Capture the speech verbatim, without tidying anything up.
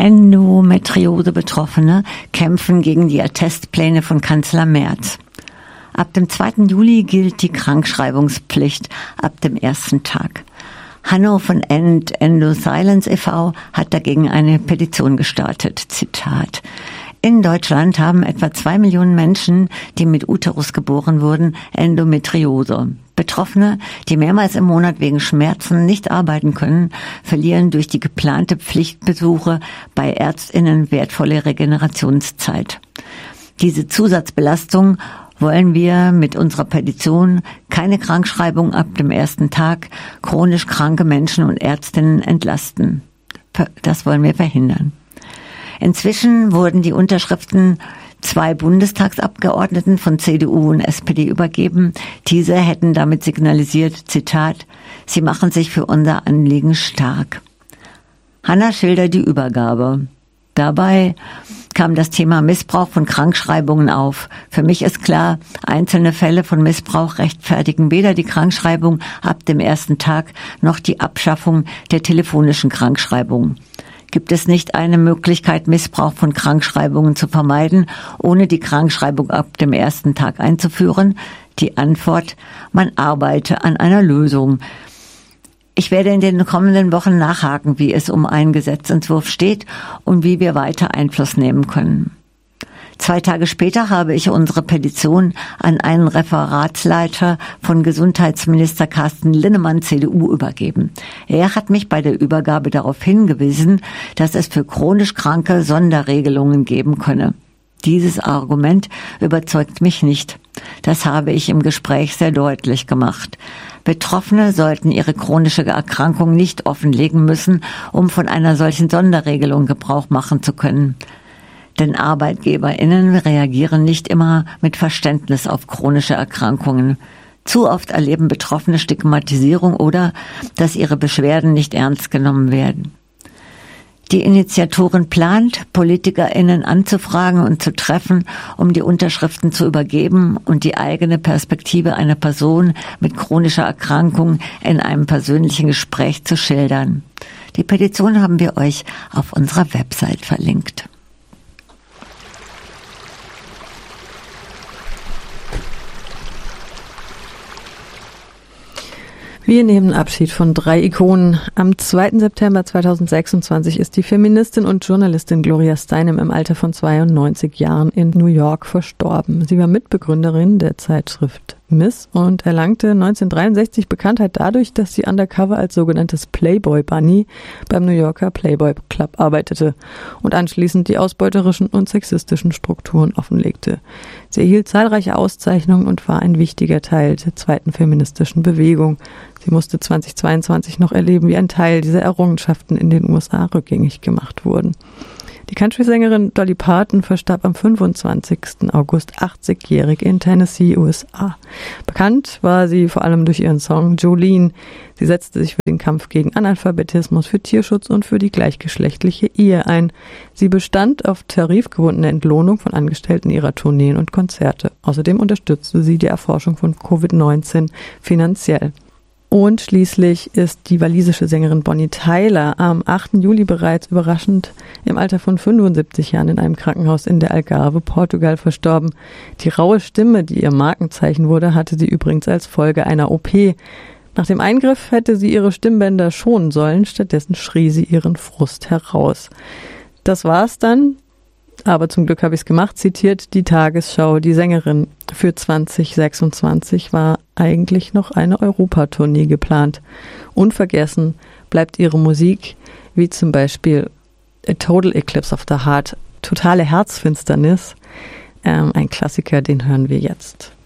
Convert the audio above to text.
Endometriose-Betroffene kämpfen gegen die Attestpläne von Kanzler Merz. Ab dem zweiten Juli gilt die Krankschreibungspflicht ab dem ersten Tag. Hanno von End Endo Silence e V hat dagegen eine Petition gestartet. Zitat: In Deutschland haben etwa zwei Millionen Menschen, die mit Uterus geboren wurden, Endometriose. Betroffene, die mehrmals im Monat wegen Schmerzen nicht arbeiten können, verlieren durch die geplante Pflichtbesuche bei ÄrztInnen wertvolle Regenerationszeit. Diese Zusatzbelastung wollen wir mit unserer Petition keine Krankschreibung ab dem ersten Tag chronisch kranke Menschen und Ärztinnen entlasten. Das wollen wir verhindern. Inzwischen wurden die Unterschriften zwei Bundestagsabgeordneten von C D U und S P D übergeben. Diese hätten damit signalisiert, Zitat, sie machen sich für unser Anliegen stark. Hanna schildert die Übergabe. Dabei kam das Thema Missbrauch von Krankschreibungen auf. Für mich ist klar, einzelne Fälle von Missbrauch rechtfertigen weder die Krankschreibung ab dem ersten Tag noch die Abschaffung der telefonischen Krankschreibung. Gibt es nicht eine Möglichkeit, Missbrauch von Krankschreibungen zu vermeiden, ohne die Krankschreibung ab dem ersten Tag einzuführen? Die Antwort: Man arbeite an einer Lösung. Ich werde in den kommenden Wochen nachhaken, wie es um einen Gesetzentwurf steht und wie wir weiter Einfluss nehmen können. Zwei Tage später habe ich unsere Petition an einen Referatsleiter von Gesundheitsminister Carsten Linnemann, C D U, übergeben. Er hat mich bei der Übergabe darauf hingewiesen, dass es für chronisch Kranke Sonderregelungen geben könne. Dieses Argument überzeugt mich nicht. Das habe ich im Gespräch sehr deutlich gemacht. Betroffene sollten ihre chronische Erkrankung nicht offenlegen müssen, um von einer solchen Sonderregelung Gebrauch machen zu können. Denn ArbeitgeberInnen reagieren nicht immer mit Verständnis auf chronische Erkrankungen. Zu oft erleben Betroffene Stigmatisierung oder dass ihre Beschwerden nicht ernst genommen werden. Die Initiatorin plant, PolitikerInnen anzufragen und zu treffen, um die Unterschriften zu übergeben und die eigene Perspektive einer Person mit chronischer Erkrankung in einem persönlichen Gespräch zu schildern. Die Petition haben wir euch auf unserer Website verlinkt. Wir nehmen Abschied von drei Ikonen. Am zweiten September zweitausendsechsundzwanzig ist die Feministin und Journalistin Gloria Steinem im Alter von zweiundneunzig Jahren in New York verstorben. Sie war Mitbegründerin der Zeitschrift Miss und erlangte neunzehnhundertdreiundsechzig Bekanntheit dadurch, dass sie undercover als sogenanntes Playboy Bunny beim New Yorker Playboy Club arbeitete und anschließend die ausbeuterischen und sexistischen Strukturen offenlegte. Sie erhielt zahlreiche Auszeichnungen und war ein wichtiger Teil der zweiten feministischen Bewegung. Sie musste zweitausendzweiundzwanzig noch erleben, wie ein Teil dieser Errungenschaften in den U S A rückgängig gemacht wurden. Die Country-Sängerin Dolly Parton verstarb am fünfundzwanzigsten August achtzigjährig in Tennessee, U S A. Bekannt war sie vor allem durch ihren Song Jolene. Sie setzte sich für den Kampf gegen Analphabetismus, für Tierschutz und für die gleichgeschlechtliche Ehe ein. Sie bestand auf tarifgebundene Entlohnung von Angestellten ihrer Tourneen und Konzerte. Außerdem unterstützte sie die Erforschung von Covid neunzehn finanziell. Und schließlich ist die walisische Sängerin Bonnie Tyler am achten Juli bereits überraschend im Alter von fünfundsiebzig Jahren in einem Krankenhaus in der Algarve, Portugal, verstorben. Die raue Stimme, die ihr Markenzeichen wurde, hatte sie übrigens als Folge einer O P. Nach dem Eingriff hätte sie ihre Stimmbänder schonen sollen, stattdessen schrie sie ihren Frust heraus. Das war's dann. Aber zum Glück habe ich es gemacht, zitiert die Tagesschau. Die Sängerin für zweitausendsechsundzwanzig war eigentlich noch eine Europatournee geplant. Unvergessen bleibt ihre Musik, wie zum Beispiel A Total Eclipse of the Heart, totale Herzfinsternis. Ähm, ein Klassiker, den hören wir jetzt.